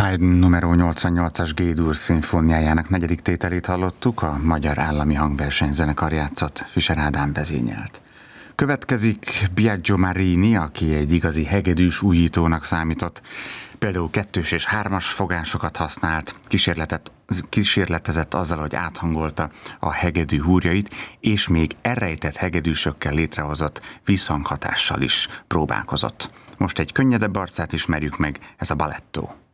Haydn numero 88-as G-dur szimfóniájának negyedik tételét hallottuk, a Magyar Állami Hangversenyzenekar játszott, Fischer Ádám vezényelt. Következik Biagio Marini, aki egy igazi hegedűs újítónak számított. Például 2-s és 3-as fogásokat használt, kísérletezett azzal, hogy áthangolta a hegedű húrjait, és még elrejtett hegedűsökkel létrehozott visszhanghatással is próbálkozott. Most egy könnyedebb arcát ismerjük meg, ez a Baletto.